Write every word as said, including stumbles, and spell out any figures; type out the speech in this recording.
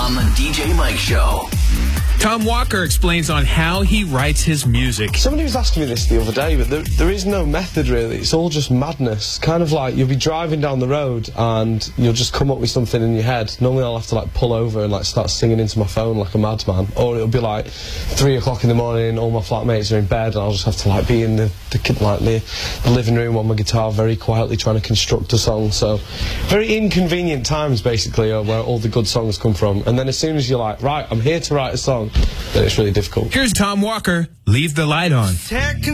on the D J Mike Show. Tom Walker explains on how he writes his music. Somebody was asking me this the other day, but there, there is no method really. It's all just madness. Kind of like you'll be driving down the road and you'll just come up with something in your head. Normally I'll have to like pull over and like start singing into my phone like a madman. Or it'll be like three o'clock in the morning, all my flatmates are in bed, and I'll just have to like be in the, the like the, the living room on my guitar very quietly trying to construct a song. So very inconvenient times basically are where all the good songs come from. And then as soon as you're like, right, I'm here to write a song, then it's really difficult. Here's Tom Walker, Leave the Light On.